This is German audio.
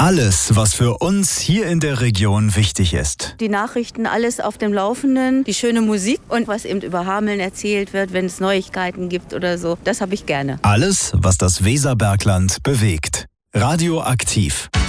Alles, was für uns hier in der Region wichtig ist. Die Nachrichten, alles auf dem Laufenden, die schöne Musik und was eben über Hameln erzählt wird, wenn es Neuigkeiten gibt oder so, das habe ich gerne. Alles, was das Weserbergland bewegt. Radioaktiv.